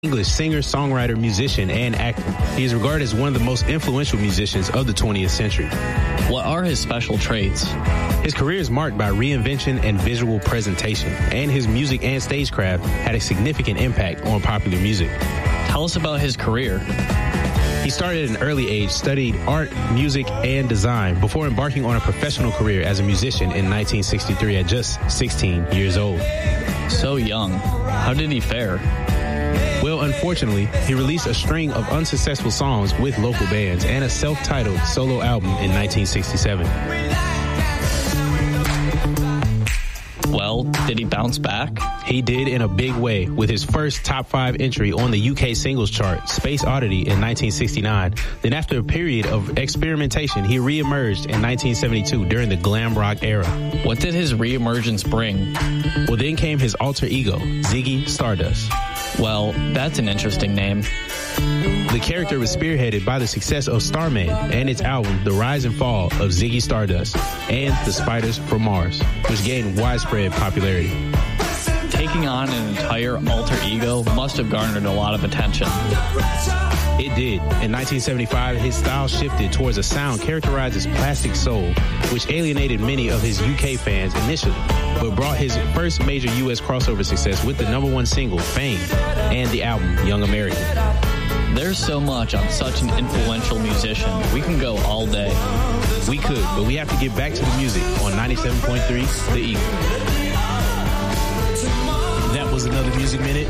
English singer, songwriter, musician, and actor. He is regarded as one of the most influential musicians of the 20th century. What are his special traits? His career is marked by reinvention and visual presentation, and his music and stagecraft had a significant impact on popular music. Tell us about his career. He started at an early age, studied art, music, and design before embarking on a professional career as a musician in 1963 at just 16 years old. So young. How did he fare? Well, unfortunately, he released a string of unsuccessful songs with local bands and a self-titled solo album in 1967. Well, did he bounce back? He did in a big way with his first top 5 entry on the UK singles chart, Space Oddity, in 1969. Then after a period of experimentation, he re-emerged in 1972 during the glam rock era. What did his re-emergence bring? Well, then came his alter ego, Ziggy Stardust. Well, that's an interesting name. The character was spearheaded by the success of Starman and its album, The Rise and Fall of Ziggy Stardust and The Spiders from Mars, which gained widespread popularity. Taking on an entire alter ego must have garnered a lot of attention. It did. In 1975, his style shifted towards a sound characterized as plastic soul, which alienated many of his UK fans initially, but brought his first major US crossover success with the #1 single, Fame, and the album, Young American. There's so much on such an influential musician. We can go all day. We could, but we have to get back to the music on 97.3 The Eagle. That was another Music Minute.